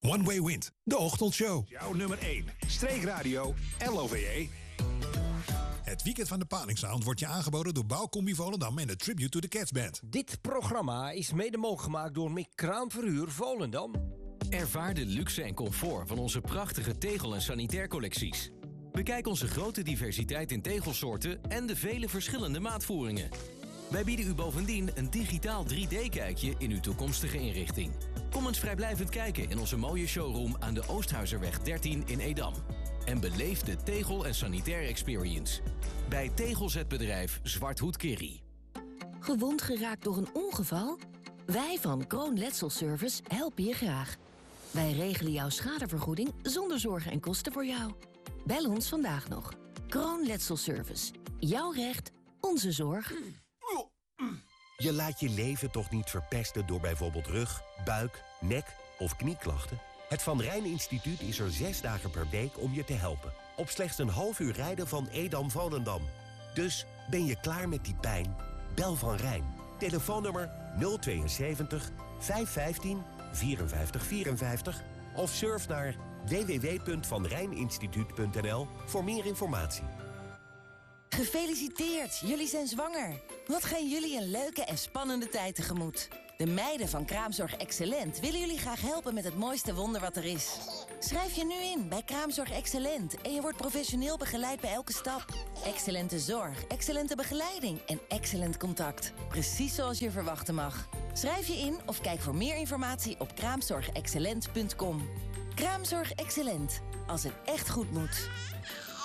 One Way Wind, de ochtendshow. Jouw nummer 1, streekradio LOVE. Het weekend van de Palingsound wordt je aangeboden door Bouwcombi Volendam en de Tribute to the Cats Band. Dit programma is mede mogelijk gemaakt door Mick Kraamverhuur Volendam. Ervaar de luxe en comfort van onze prachtige tegel- en sanitaircollecties. Bekijk onze grote diversiteit in tegelsoorten en de vele verschillende maatvoeringen. Wij bieden u bovendien een digitaal 3D-kijkje in uw toekomstige inrichting. Kom eens vrijblijvend kijken in onze mooie showroom aan de Oosthuizerweg 13 in Edam. En beleef de tegel- en sanitair experience. Bij tegelzetbedrijf Zwarthoed Kerry. Gewond geraakt door een ongeval? Wij van Kroon Letselservice helpen je graag. Wij regelen jouw schadevergoeding zonder zorgen en kosten voor jou. Bel ons vandaag nog. Kroon Letselservice. Jouw recht, onze zorg. Je laat je leven toch niet verpesten door bijvoorbeeld rug, buik, nek of knieklachten? Het Van Rijn Instituut is er 6 dagen per week om je te helpen. Op slechts een half uur rijden van Edam-Volendam. Dus ben je klaar met die pijn? Bel Van Rijn. Telefoonnummer 072 515 54 54 of surf naar www.vanrijninstituut.nl voor meer informatie. Gefeliciteerd, jullie zijn zwanger. Wat gaan jullie een leuke en spannende tijd tegemoet. De meiden van Kraamzorg Excellent willen jullie graag helpen met het mooiste wonder wat er is. Schrijf je nu in bij Kraamzorg Excellent en je wordt professioneel begeleid bij elke stap. Excellente zorg, excellente begeleiding en excellent contact. Precies zoals je verwachten mag. Schrijf je in of kijk voor meer informatie op kraamzorgexcellent.com. Kraamzorg Excellent. Als het echt goed moet.